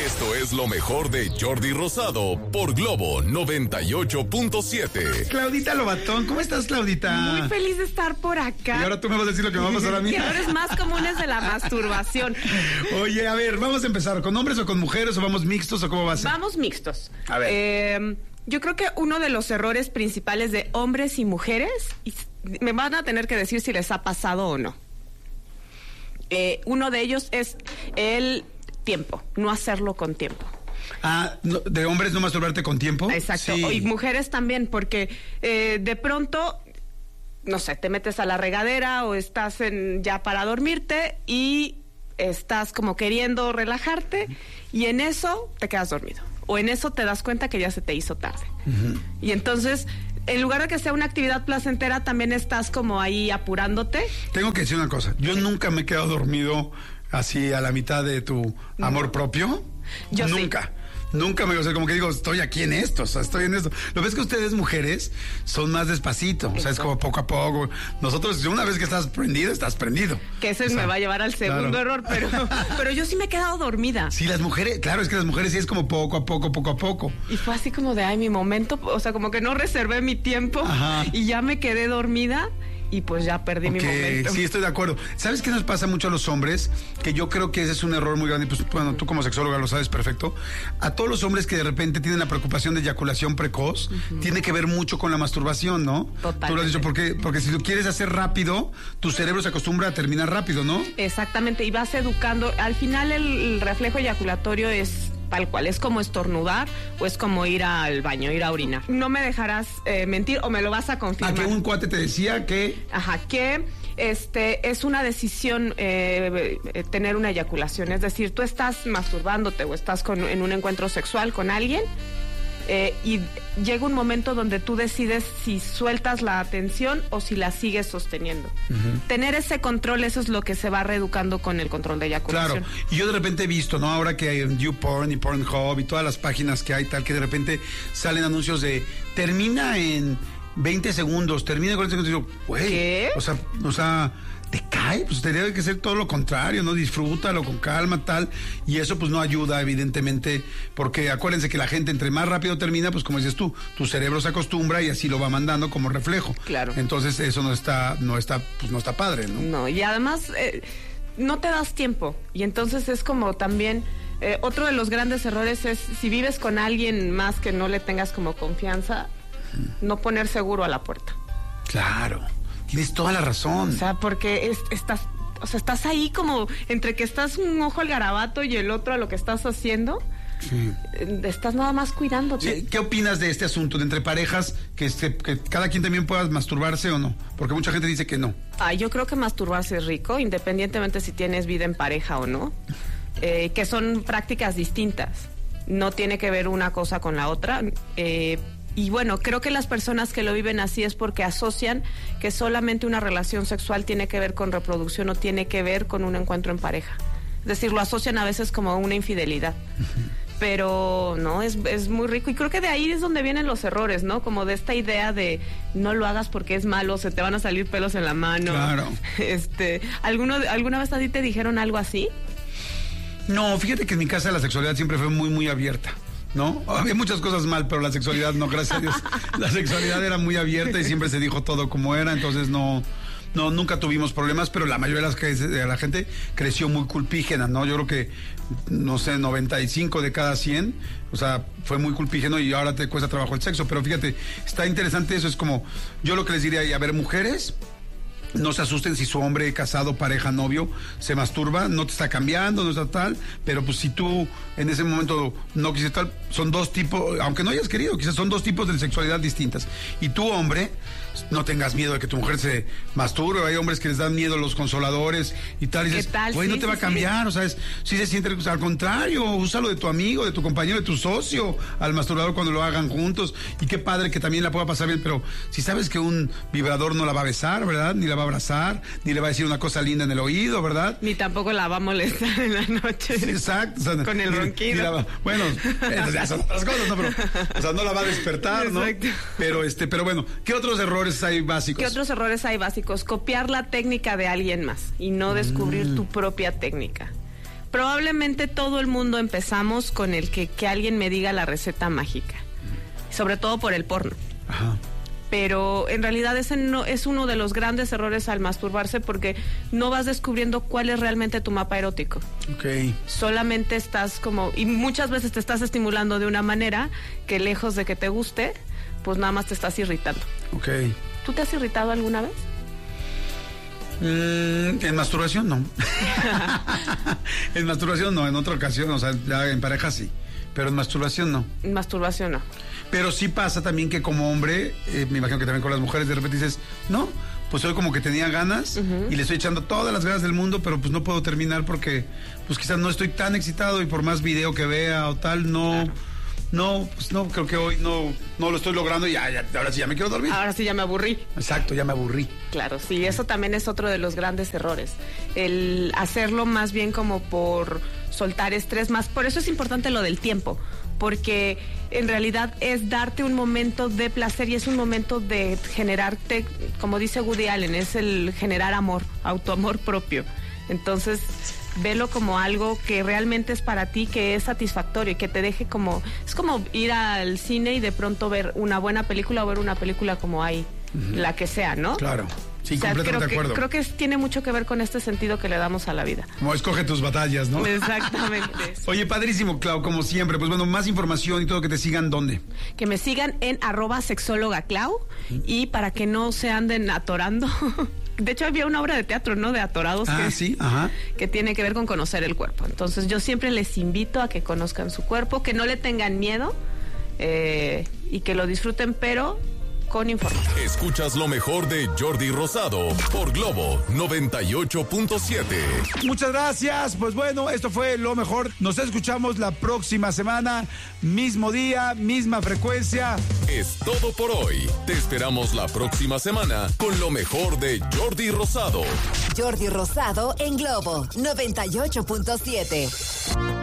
Esto es lo mejor de Jordi Rosado por Globo 98.7. Claudita Lobatón, ¿cómo estás, Claudita? Muy feliz de estar por acá. Y ahora tú me vas a decir lo que me va a pasar a mí. Errores más comunes de la masturbación. Oye, a ver, vamos a empezar. ¿Con hombres o con mujeres o vamos mixtos o cómo va a ser? Vamos mixtos. A ver. Yo creo que uno de los errores principales de hombres y mujeres, y me van a tener que decir si les ha pasado o no. Uno de ellos es el tiempo, no hacerlo con tiempo. No, ¿de hombres no masturbarte con tiempo? Exacto, Sí. y mujeres también, porque de pronto, no sé, te metes a la regadera o estás ya para dormirte y estás como queriendo relajarte y en eso te quedas dormido. O en eso te das cuenta que ya se te hizo tarde. Uh-huh. Y entonces, en lugar de que sea una actividad placentera, también estás como ahí apurándote. Tengo que decir una cosa. Yo nunca me he quedado dormido así a la mitad de tu amor propio. Yo nunca. Sí. Nunca me, o sea, como que digo, estoy aquí en esto, o sea, estoy en esto. Lo ves que ustedes, mujeres, son más despacito, o sea, es como poco a poco. Nosotros, una vez que estás prendido, estás prendido. Que ese me va a llevar al segundo error, pero yo sí me he quedado dormida. Sí, las mujeres, claro, es que las mujeres sí es como poco a poco. Y fue así como de, mi momento, o sea, como que no reservé mi tiempo. Ajá. Y ya me quedé dormida. Y pues ya perdí mi momento. Sí, estoy de acuerdo. ¿Sabes qué nos pasa mucho a los hombres? Que yo creo que ese es un error muy grande. Pues bueno, tú como sexóloga lo sabes perfecto. A todos los hombres que de repente tienen la preocupación de eyaculación precoz, tiene que ver mucho con la masturbación, ¿no? Totalmente. Tú lo has dicho, porque si lo quieres hacer rápido, tu cerebro se acostumbra a terminar rápido, ¿no? Exactamente, y vas educando. Al final el reflejo eyaculatorio es tal cual, es como estornudar o es como ir al baño, ir a orinar. No me dejarás mentir o me lo vas a confirmar. Que un cuate te decía que... Ajá, que es una decisión tener una eyaculación. Es decir, tú estás masturbándote o estás en un encuentro sexual con alguien y llega un momento donde tú decides si sueltas la atención o si la sigues sosteniendo. Uh-huh. Tener ese control, eso es lo que se va reeducando con el control de eyaculación. Claro, y yo de repente he visto, ¿no? Ahora que hay en YouPorn y Pornhub y todas las páginas que hay tal, que de repente salen anuncios de termina en 20 segundos, termina en 40 segundos, y yo, güey, ¿qué? O sea, ¿te cae? Pues tendría que ser todo lo contrario, ¿no? Disfrútalo con calma, tal. Y eso pues no ayuda, evidentemente, porque acuérdense que la gente entre más rápido termina, pues como dices tú, tu cerebro se acostumbra y así lo va mandando como reflejo. Claro. Entonces eso no está padre, ¿no? No, y además no te das tiempo. Y entonces es como también... otro de los grandes errores es si vives con alguien más que no le tengas como confianza, no poner seguro a la puerta. Claro. Tienes toda la razón. O sea, porque estás ahí como entre que estás un ojo al garabato y el otro a lo que estás haciendo. Sí. Estás nada más cuidándote. Sí. ¿Qué opinas de este asunto de entre parejas que cada quien también pueda masturbarse o no? Porque mucha gente dice que no. Yo creo que masturbarse es rico, independientemente si tienes vida en pareja o no. Que son prácticas distintas. No tiene que ver una cosa con la otra. Y bueno, creo que las personas que lo viven así es porque asocian que solamente una relación sexual tiene que ver con reproducción o tiene que ver con un encuentro en pareja. Es decir, lo asocian a veces como una infidelidad. Pero no, es muy rico. Y creo que de ahí es donde vienen los errores, ¿no? Como de esta idea de no lo hagas porque es malo, se te van a salir pelos en la mano. Claro. ¿Alguna vez a ti te dijeron algo así? No, fíjate que en mi casa la sexualidad siempre fue muy, muy abierta, ¿no? Había muchas cosas mal, pero la sexualidad no, gracias a Dios. La sexualidad era muy abierta y siempre se dijo todo como era, entonces nunca tuvimos problemas, pero la mayoría de la gente creció muy culpígena, ¿no? Yo creo que, no sé, 95 de cada 100, o sea, fue muy culpígeno y ahora te cuesta trabajo el sexo, pero fíjate, está interesante eso, es como, yo lo que les diría, a ver, mujeres... No se asusten si su hombre casado, pareja, novio se masturba, no te está cambiando, no está tal, pero pues si tú en ese momento no quisiste tal, son dos tipos, aunque no hayas querido, quizás son dos tipos de sexualidad distintas. Y tú, hombre, no tengas miedo de que tu mujer se masturbe, hay hombres que les dan miedo los consoladores y tal, y dices, güey, no te va a cambiar, o sea, si se siente, o sea, al contrario, úsalo de tu amigo, de tu compañero, de tu socio, al masturbador cuando lo hagan juntos, y qué padre que también la pueda pasar bien, pero si sabes que un vibrador no la va a besar, ¿verdad? Ni la va a abrazar, ni le va a decir una cosa linda en el oído, ¿verdad? Ni tampoco la va a molestar en la noche. Sí, exacto. O sea, con el ronquido. Bueno, ya son otras cosas, ¿no? Pero, o sea, no la va a despertar, ¿no? Exacto. Pero bueno, ¿qué otros errores hay básicos? ¿Qué otros errores hay básicos? Copiar la técnica de alguien más y no descubrir tu propia técnica. Probablemente todo el mundo empezamos con el que alguien me diga la receta mágica, sobre todo por el porno. Ajá. Pero en realidad ese no es uno de los grandes errores al masturbarse, porque no vas descubriendo cuál es realmente tu mapa erótico. Ok. Solamente estás y muchas veces te estás estimulando de una manera que, lejos de que te guste, pues nada más te estás irritando. Ok. ¿Tú te has irritado alguna vez? En masturbación no. En masturbación no, en otra ocasión, o sea, ya en pareja sí, pero en masturbación no. En masturbación no. Pero sí pasa también que como hombre, me imagino que también con las mujeres de repente dices, no, pues hoy como que tenía ganas y le estoy echando todas las ganas del mundo, pero pues no puedo terminar porque pues quizás no estoy tan excitado y por más video que vea o tal, no... Claro. No, pues no, creo que hoy no lo estoy logrando y ahora sí ya me quiero dormir. Ahora sí ya me aburrí. Exacto, ya me aburrí. Claro, sí, eso también es otro de los grandes errores. El hacerlo más bien como por soltar estrés, más. Por eso es importante lo del tiempo, porque en realidad es darte un momento de placer y es un momento de generarte, como dice Woody Allen, es el generar amor, autoamor propio. Entonces, velo como algo que realmente es para ti, que es satisfactorio y que te deje como... Es como ir al cine y de pronto ver una buena película o ver una película como hay, la que sea, ¿no? Claro. Sí, o sea, completamente de acuerdo. Creo que tiene mucho que ver con este sentido que le damos a la vida. Como escoge tus batallas, ¿no? Exactamente. Oye, padrísimo, Clau, como siempre. Pues bueno, más información y todo, que te sigan, ¿dónde? Que me sigan en @sexólogaclau y para que no se anden atorando. De hecho, había una obra de teatro, ¿no? De atorados. Sí, ajá. Que tiene que ver con conocer el cuerpo. Entonces, yo siempre les invito a que conozcan su cuerpo, que no le tengan miedo y que lo disfruten, pero con información. Escuchas lo mejor de Jordi Rosado por Globo 98.7. Muchas gracias. Pues bueno, esto fue lo mejor. Nos escuchamos la próxima semana, mismo día, misma frecuencia. Es todo por hoy. Te esperamos la próxima semana con lo mejor de Jordi Rosado. Jordi Rosado en Globo 98.7.